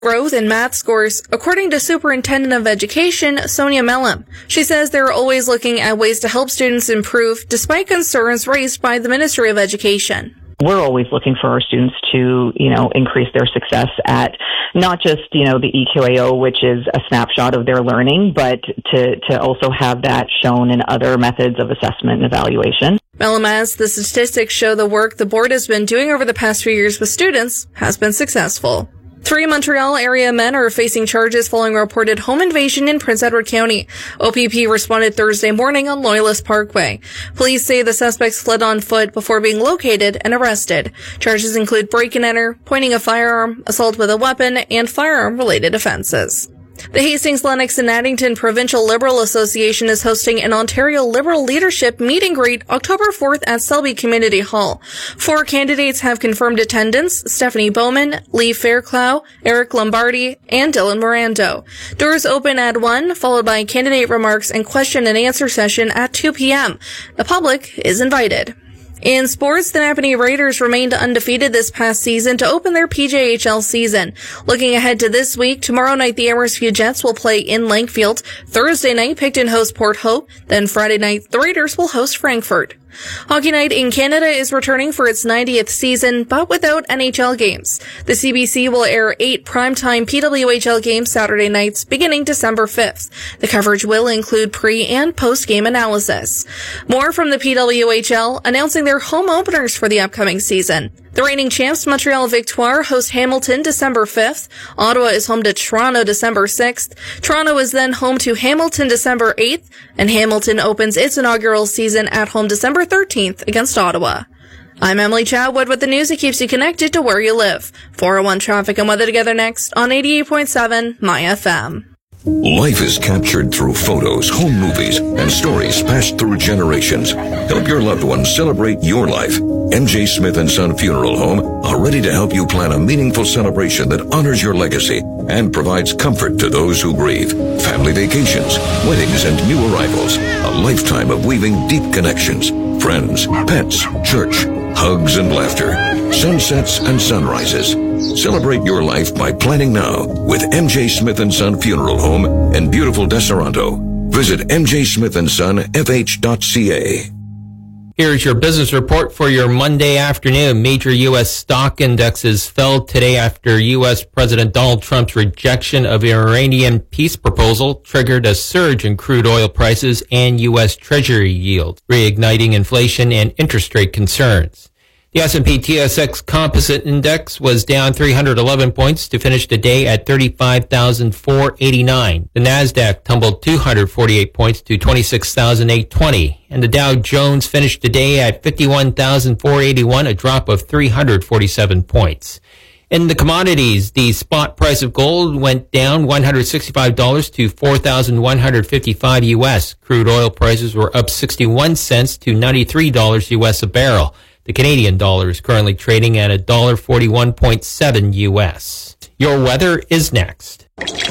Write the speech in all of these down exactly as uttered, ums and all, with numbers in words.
growth in math scores, according to Superintendent of Education, Sonia Mellem. She says they're always looking at ways to help students improve, despite concerns raised by the Ministry of Education. We're always looking for our students to, you know, increase their success at not just, you know, the E Q A O, which is a snapshot of their learning, but to, to also have that shown in other methods of assessment and evaluation. Mellem adds the statistics show the work the board has been doing over the past few years with students has been successful. Three Montreal area men are facing charges following a reported home invasion in Prince Edward County. O P P responded Thursday morning on Loyalist Parkway. Police say the suspects fled on foot before being located and arrested. Charges include break and enter, pointing a firearm, assault with a weapon, and firearm-related offenses. The Hastings, Lennox, and Addington Provincial Liberal Association is hosting an Ontario Liberal Leadership Meet and Greet October fourth at Selby Community Hall. Four candidates have confirmed attendance: Stephanie Bowman, Lee Fairclough, Eric Lombardi, and Dylan Morando. Doors open at one, followed by candidate remarks and question and answer session at two p.m. The public is invited. In sports, the Napanee Raiders remained undefeated this past season to open their P J H L season. Looking ahead to this week, tomorrow night the Amersfoort Jets will play in Lankfield. Thursday night, Picton hosts Port Hope. Then Friday night, the Raiders will host Frankfurt. Hockey Night in Canada is returning for its ninetieth season, but without N H L games. The C B C will air eight primetime P W H L games Saturday nights beginning December fifth. The coverage will include pre- and post-game analysis. More from the P W H L announcing their home openers for the upcoming season. The reigning champs Montreal Victoire host Hamilton December fifth. Ottawa is home to Toronto December sixth. Toronto is then home to Hamilton December eighth. And Hamilton opens its inaugural season at home December thirteenth against Ottawa. I'm Emily Chatwood with the news that keeps you connected to where you live. four oh one Traffic and Weather together next on eighty-eight point seven My F M. Life is captured through photos, home movies, and stories passed through generations. Help your loved ones celebrate your life. M J Smith and Son Funeral Home are ready to help you plan a meaningful celebration that honors your legacy and provides comfort to those who grieve. Family vacations, weddings, and new arrivals. A lifetime of weaving deep connections. Friends, pets, church, hugs and laughter. Sunsets and sunrises. Celebrate your life by planning now with M J Smith and Son Funeral Home in beautiful Deseronto. Visit m j smith and son f h dot c a. Here's your business report for your Monday afternoon. Major U S stock indexes fell today after U S President Donald Trump's rejection of an Iranian peace proposal triggered a surge in crude oil prices and U S Treasury yields, reigniting inflation and interest rate concerns. The S and P T S X Composite Index was down three hundred eleven points to finish the day at thirty-five thousand four hundred eighty-nine. The Nasdaq tumbled two hundred forty-eight points to twenty-six thousand eight hundred twenty. And the Dow Jones finished the day at fifty-one thousand four hundred eighty-one, a drop of three hundred forty-seven points. In the commodities, the spot price of gold went down one hundred sixty-five dollars to four thousand one hundred fifty-five U S. Crude oil prices were up sixty-one cents to ninety-three dollars U S a barrel. The Canadian dollar is currently trading at one dollar forty-one point seven U S. Your weather is next.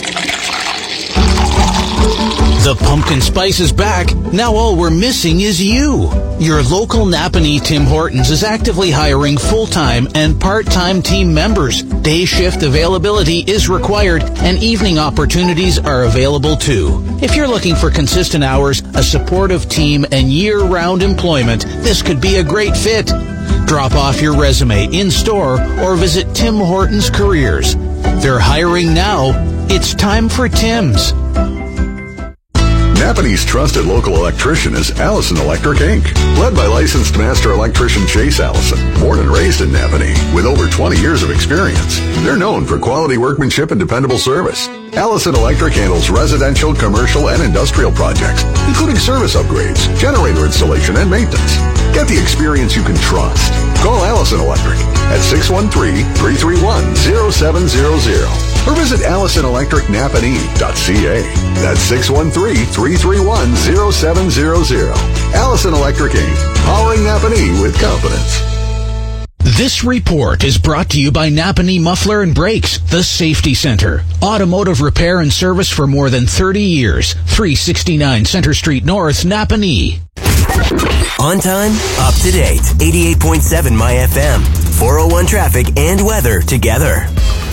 The pumpkin spice is back. Now all we're missing is you. Your local Napanee Tim Hortons is actively hiring full-time and part-time team members. Day shift availability is required and evening opportunities are available too. If you're looking for consistent hours, a supportive team, and year-round employment, this could be a great fit. Drop off your resume in-store or visit Tim Hortons Careers. They're hiring now. It's time for Tim's. Napanee's trusted local electrician is Allison Electric Incorporated. Led by licensed master electrician Chase Allison, born and raised in Napanee, with over twenty years of experience. They're known for quality workmanship and dependable service. Allison Electric handles residential, commercial, and industrial projects, including service upgrades, generator installation, and maintenance. Get the experience you can trust. Call Allison Electric at six one three, three three one, zero seven zero zero or visit allison electric napanee dot c a. That's six one three, three three one, zero seven zero zero. Allison Electric Incorporated, powering Napanee with confidence. This report is brought to you by Napanee Muffler and Brakes, the Safety Center. Automotive repair and service for more than thirty years. three sixty-nine Center Street North, Napanee. On time, up to date. eighty-eight point seven My F M. four oh one Traffic and weather together.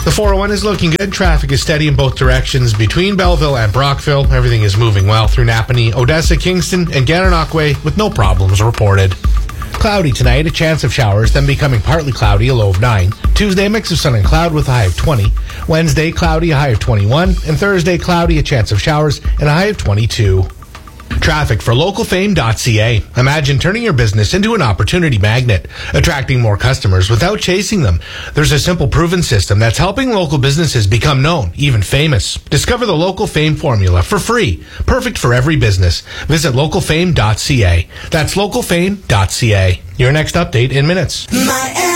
The four oh one is looking good. Traffic is steady in both directions between Belleville and Brockville. Everything is moving well through Napanee, Odessa, Kingston, and Gananoque with no problems reported. Cloudy tonight, a chance of showers, then becoming partly cloudy, a low of nine. Tuesday, a mix of sun and cloud with a high of twenty. Wednesday, cloudy, a high of twenty-one. And Thursday, cloudy, a chance of showers, and a high of twenty-two. Traffic for local fame dot c a. Imagine turning your business into an opportunity magnet, attracting more customers without chasing them. There's a simple proven system that's helping local businesses become known, even famous. Discover the Local Fame formula for free, perfect for every business. Visit local fame dot c a. That's local fame dot c a. Your next update in minutes. My